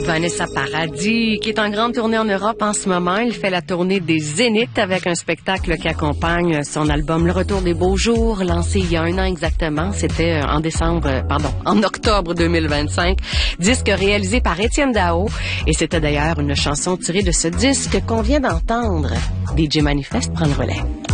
Vanessa Paradis, qui est en grande tournée en Europe en ce moment. Il fait la tournée des Zéniths avec un spectacle qui accompagne son album Le Retour des Beaux Jours, lancé il y a 1 an exactement. C'était en octobre 2025. Disque réalisé par Étienne Dao. Et c'était d'ailleurs une chanson tirée de ce disque qu'on vient d'entendre. DJ Manifeste prend le relais.